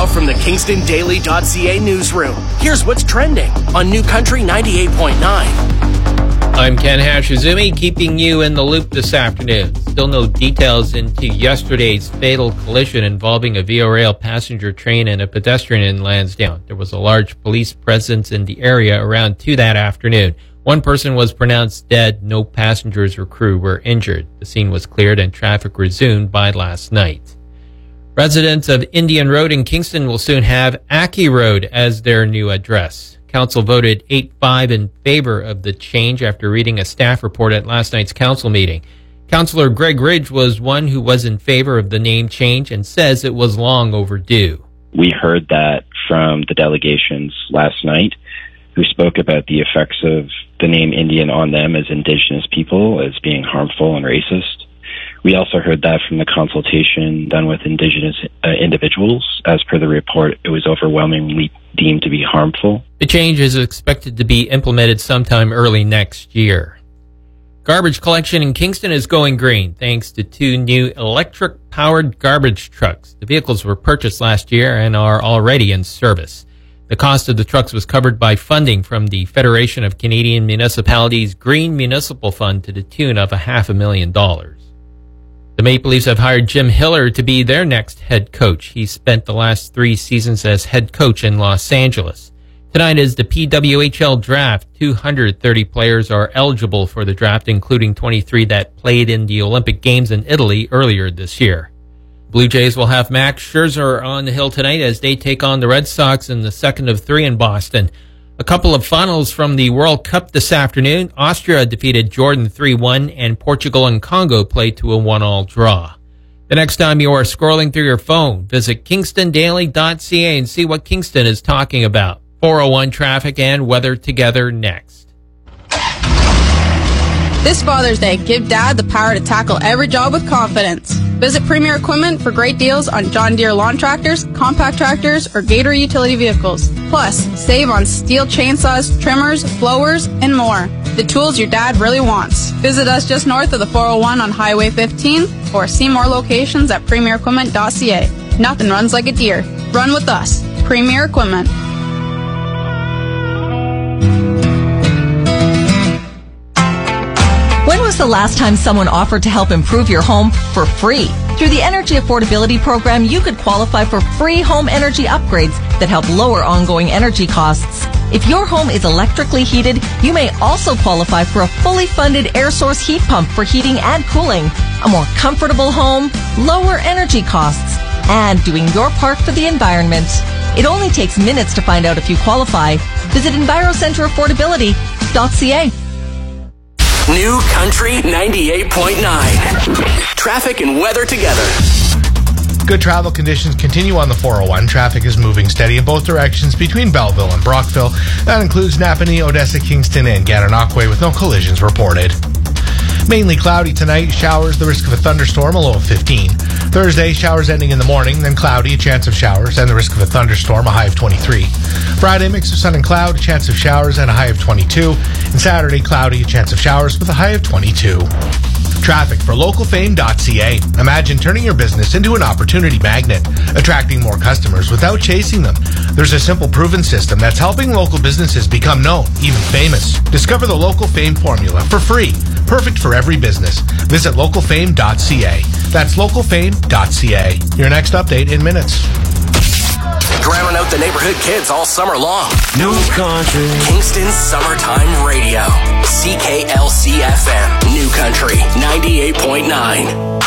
from the KingstonDaily.ca newsroom, here's what's trending on New Country 98.9. I'm Ken Hashizumi, keeping you in the loop this afternoon. Still no details into yesterday's fatal collision involving a VIA Rail passenger train and a pedestrian in Lansdowne. There was a large police presence in the area around 2 that afternoon. One person was pronounced dead. No passengers or crew were injured. The scene was cleared and traffic resumed by last night. Residents of Indian Road in Kingston will soon have Aki Road as their new address. Council voted 8-5 in favor of the change after reading a staff report at last night's council meeting. Councillor Greg Ridge was one who was in favor of the name change and says it was long overdue. We heard that from the delegations last night who spoke about the effects of the name Indian on them as Indigenous people as being harmful and racist. We also heard that from the consultation done with Indigenous individuals. As per the report, it was overwhelmingly deemed to be harmful. The change is expected to be implemented sometime early next year. Garbage collection in Kingston is going green thanks to 2 new electric-powered garbage trucks. The vehicles were purchased last year and are already in service. The cost of the trucks was covered by funding from the Federation of Canadian Municipalities Green Municipal Fund to the tune of $500,000. The Maple Leafs have hired Jim Hiller to be their next head coach. He spent the last 3 seasons as head coach in Los Angeles. Tonight is the PWHL draft. 230 players are eligible for the draft, including 23 that played in the Olympic Games in Italy earlier this year. Blue Jays will have Max Scherzer on the hill tonight as they take on the Red Sox in the second of 3 in Boston. A couple of finals from the World Cup this afternoon. Austria defeated Jordan 3-1, and Portugal and Congo played to a 1-1 draw. The next time you are scrolling through your phone, visit KingstonDaily.ca and see what Kingston is talking about. 401 traffic and weather together next. This Father's Day, give Dad the power to tackle every job with confidence. Visit Premier Equipment for great deals on John Deere lawn tractors, compact tractors, or Gator utility vehicles. Plus, save on steel chainsaws, trimmers, blowers, and more. The tools your dad really wants. Visit us just north of the 401 on Highway 15 or see more locations at premierequipment.ca. Nothing runs like a Deere. Run with us. Premier Equipment. When was the last time someone offered to help improve your home for free? Through the Energy Affordability Program, you could qualify for free home energy upgrades that help lower ongoing energy costs. If your home is electrically heated, you may also qualify for a fully funded air source heat pump for heating and cooling. A more comfortable home, lower energy costs, and doing your part for the environment. It only takes minutes to find out if you qualify. Visit EnviroCenterAffordability.ca. New Country 98.9. Traffic and weather together. Good travel conditions continue on the 401. Traffic is moving steady in both directions between Belleville and Brockville. That includes Napanee, Odessa, Kingston, and Gananoque with no collisions reported. Mainly cloudy tonight, showers, the risk of a thunderstorm, a low of 15. Thursday, showers ending in the morning, then cloudy, a chance of showers, and the risk of a thunderstorm, a high of 23. Friday, mix of sun and cloud, a chance of showers, and a high of 22. And Saturday, cloudy, a chance of showers with a high of 22. Traffic for localfame.ca. Imagine turning your business into an opportunity magnet, attracting more customers without chasing them. There's a simple proven system that's helping local businesses become known, even famous. Discover the Local Fame formula for free. Perfect for every business. Visit localfame.ca. That's localfame.ca. Your next update in minutes. Drowning out the neighborhood kids all summer long. New Country. Kingston Summertime Radio. CKLC FM. New Country 98.9.